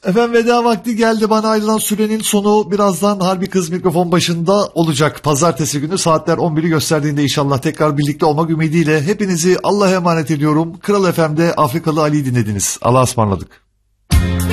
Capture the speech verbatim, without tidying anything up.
Efendim veda vakti geldi, bana ayrılan sürenin sonu birazdan Harbi Kız mikrofon başında olacak. Pazartesi günü saatler on biri gösterdiğinde inşallah tekrar birlikte olmak ümidiyle hepinizi Allah'a emanet ediyorum. Kral F M'de Afrikalı Ali'yi dinlediniz. Allah'a ısmarladık.